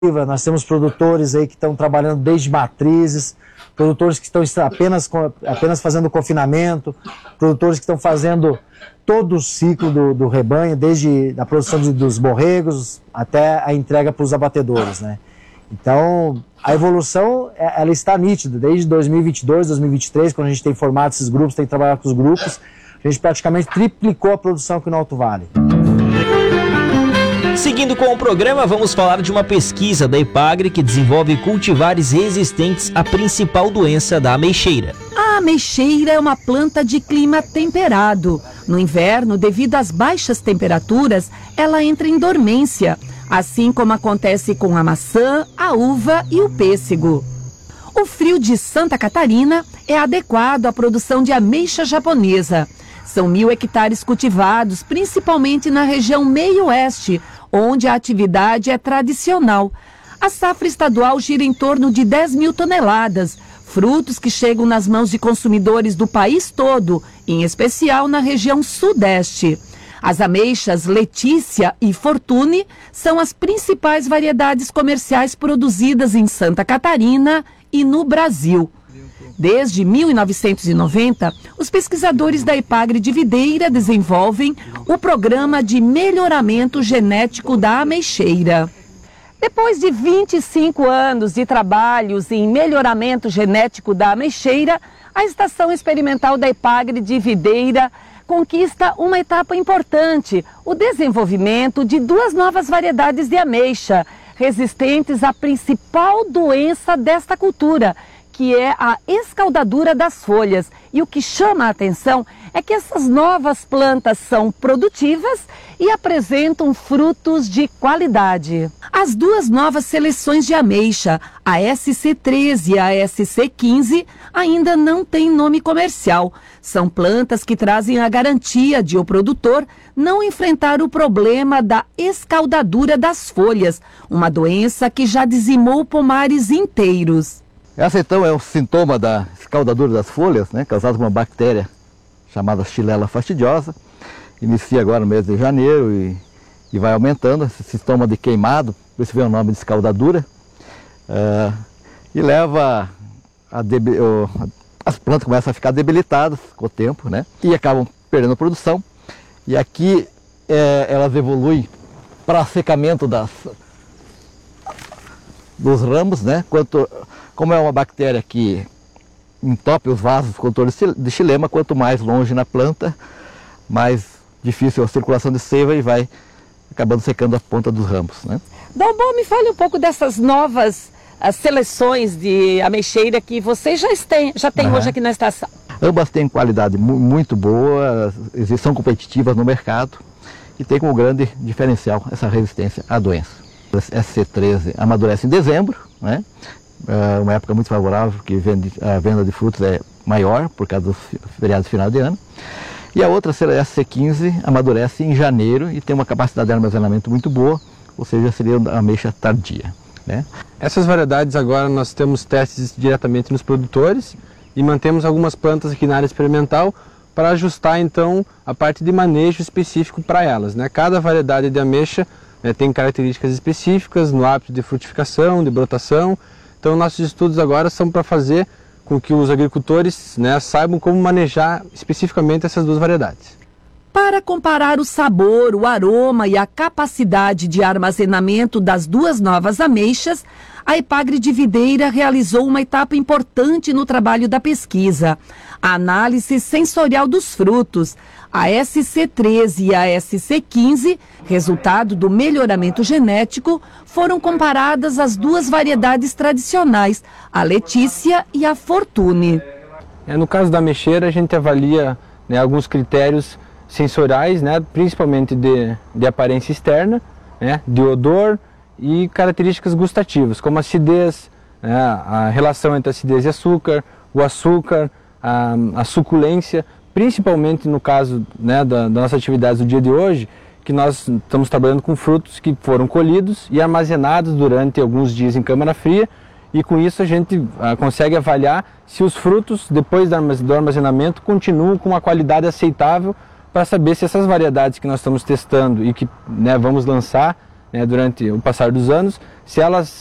Nós temos produtores aí que estão trabalhando desde matrizes, produtores que estão apenas fazendo confinamento, produtores que estão fazendo todo o ciclo do rebanho, desde a produção dos borregos até a entrega para os abatedores, né? Então, a evolução, ela está nítida. Desde 2022, 2023, quando a gente tem formado esses grupos, tem trabalhado com os grupos, a gente praticamente triplicou a produção aqui no Alto Vale. Seguindo com o programa, vamos falar de uma pesquisa da Epagri que desenvolve cultivares resistentes à principal doença da ameixeira. A ameixeira é uma planta de clima temperado. No inverno, devido às baixas temperaturas, ela entra em dormência, assim como acontece com a maçã, a uva e o pêssego. O frio de Santa Catarina é adequado à produção de ameixa japonesa. São 1.000 hectares cultivados, principalmente na região meio-oeste, onde a atividade é tradicional. A safra estadual gira em torno de 10.000 toneladas, frutos que chegam nas mãos de consumidores do país todo, em especial na região sudeste. As ameixas Letícia e Fortune são as principais variedades comerciais produzidas em Santa Catarina e no Brasil. Desde 1990, os pesquisadores da Epagri de Videira desenvolvem o programa de melhoramento genético da ameixeira. Depois de 25 anos de trabalhos em melhoramento genético da ameixeira, a Estação Experimental da Epagri de Videira conquista uma etapa importante, o desenvolvimento de 2 novas variedades de ameixa, resistentes à principal doença desta cultura, que é a escaldadura das folhas. E o que chama a atenção é que essas novas plantas são produtivas e apresentam frutos de qualidade. As 2 novas seleções de ameixa, a SC13 e a SC15, ainda não têm nome comercial. São plantas que trazem a garantia de o produtor não enfrentar o problema da escaldadura das folhas, uma doença que já dizimou pomares inteiros. Essa então é um sintoma da escaldadura das folhas, né, causada por uma bactéria chamada Xylella fastidiosa. Inicia agora no mês de janeiro e vai aumentando esse sintoma de queimado, por isso vem o nome de escaldadura, e leva as plantas começam a ficar debilitadas com o tempo, né, e acabam perdendo a produção. E aqui elas evoluem para secamento dos ramos, né, como é uma bactéria que entope os vasos condutores de xilema, quanto mais longe na planta, mais difícil a circulação de seiva e vai acabando secando a ponta dos ramos, né? Dalbon, me fale um pouco dessas novas seleções de ameixeira que vocês já têm hoje aqui na estação. Ambas têm qualidade muito boa, são competitivas no mercado e tem como grande diferencial essa resistência à doença. A SC13 amadurece em dezembro, né? Uma época muito favorável, que a venda de frutos é maior por causa dos feriados de final de ano. E a outra, a SC15, amadurece em janeiro e tem uma capacidade de armazenamento muito boa, ou seja, seria a ameixa tardia, né? Essas variedades agora nós temos testes diretamente nos produtores e mantemos algumas plantas aqui na área experimental para ajustar então a parte de manejo específico para elas, né? Cada variedade de ameixa tem características específicas no hábito de frutificação, de brotação. Então nossos estudos agora são para fazer com que os agricultores, né, saibam como manejar especificamente essas 2 variedades. Para comparar o sabor, o aroma e a capacidade de armazenamento das 2 novas ameixas, a Epagri de Videira realizou uma etapa importante no trabalho da pesquisa, a análise sensorial dos frutos. A SC13 e a SC15, resultado do melhoramento genético, foram comparadas às 2 variedades tradicionais, a Letícia e a Fortune. No caso da ameixeira, a gente avalia, né, alguns critérios sensoriais, né, principalmente de aparência externa, né, de odor e características gustativas, como acidez, né, a relação entre acidez e açúcar, o açúcar, a suculência, principalmente no caso, né, da nossa atividade do dia de hoje, que nós estamos trabalhando com frutos que foram colhidos e armazenados durante alguns dias em câmara fria, e com isso a gente consegue avaliar se os frutos, depois do armazenamento, continuam com uma qualidade aceitável, para saber se essas variedades que nós estamos testando e que, né, vamos lançar né, durante o passar dos anos, se elas